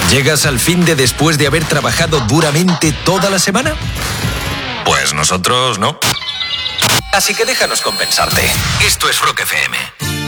¿Llegas al fin de después de haber trabajado duramente toda la semana? Pues nosotros no. Así que déjanos compensarte. Esto es Rock FM.